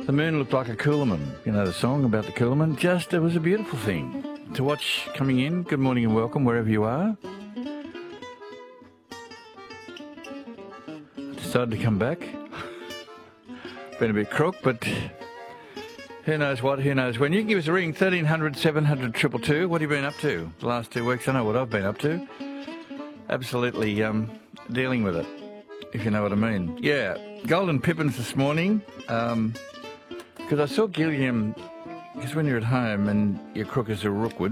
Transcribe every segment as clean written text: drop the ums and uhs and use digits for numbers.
The moon looked like a Coolerman. You know the song about the Coolerman? It was a beautiful thing to watch coming in. Good morning and welcome wherever you are. Decided to come back. Been a bit crook, but who knows what, who knows when. You can give us a ring, 1300 700 222. What have you been up to the last 2 weeks? I know what I've been up to. Absolutely dealing with it, if you know what I mean. Yeah, Golden Pippins this morning. Because I saw Gilliam, because when you're at home and you're crook as a rookwood,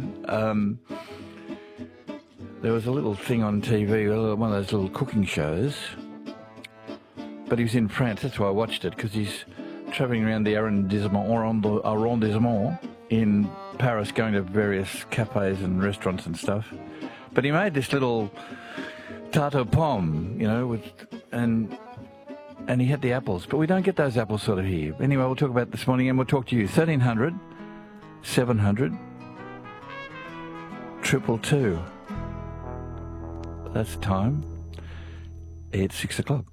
there was a little thing on TV, one of those little cooking shows. But he was in France, that's why I watched it, because he's travelling around the arrondissement in Paris, going to various cafes and restaurants and stuff. But he made this little tarte aux pommes, you know, and he had the apples. But we don't get those apples sort of here. Anyway, we'll talk about it this morning, and we'll talk to you. 1300 700 222. That's the time. It's 6 o'clock.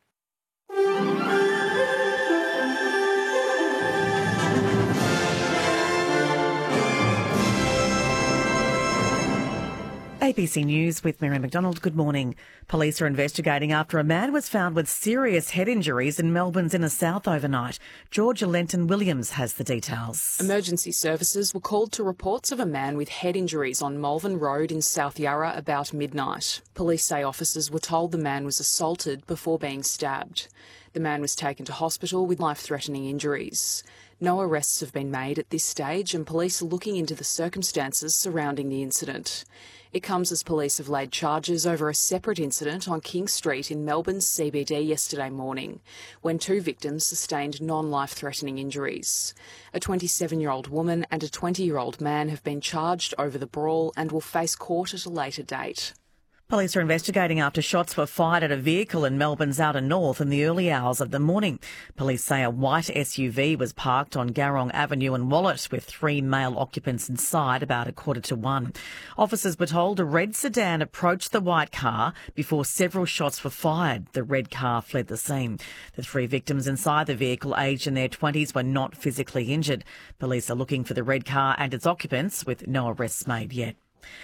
ABC News with Mary McDonald. Good morning. Police are investigating after a man was found with serious head injuries in Melbourne's inner south overnight. Georgia Lenton Williams has the details. Emergency services were called to reports of a man with head injuries on Malvern Road in South Yarra about midnight. Police say officers were told the man was assaulted before being stabbed. The man was taken to hospital with life-threatening injuries. No arrests have been made at this stage, and police are looking into the circumstances surrounding the incident. It comes as police have laid charges over a separate incident on King Street in Melbourne's CBD yesterday morning, when 2 victims sustained non-life-threatening injuries. A 27-year-old woman and a 20-year-old man have been charged over the brawl and will face court at a later date. Police are investigating after shots were fired at a vehicle in Melbourne's outer north in the early hours of the morning. Police say a white SUV was parked on Garrong Avenue in Wallet with 3 male occupants inside about 1:45. Officers were told a red sedan approached the white car before several shots were fired. The red car fled the scene. The 3 victims inside the vehicle, aged in their 20s, were not physically injured. Police are looking for the red car and its occupants, with no arrests made yet.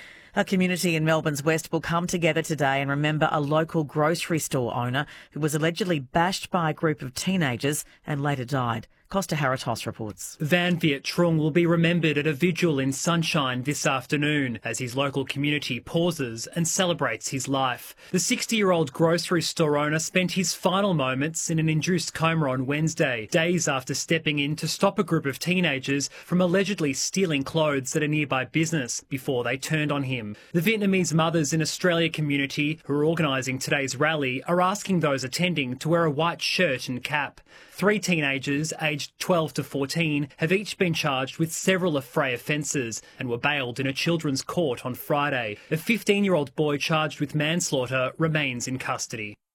A community in Melbourne's West will come together today and remember a local grocery store owner who was allegedly bashed by a group of teenagers and later died. Costa Haratos reports. Van Viet Trung will be remembered at a vigil in Sunshine this afternoon as his local community pauses and celebrates his life. The 60-year-old grocery store owner spent his final moments in an induced coma on Wednesday, days after stepping in to stop a group of teenagers from allegedly stealing clothes at a nearby business before they turned on him. The Vietnamese Mothers in Australia community, who are organising today's rally, are asking those attending to wear a white shirt and cap. 3 teenagers, aged 12 to 14, have each been charged with several affray offences and were bailed in a children's court on Friday. A 15-year-old boy charged with manslaughter remains in custody.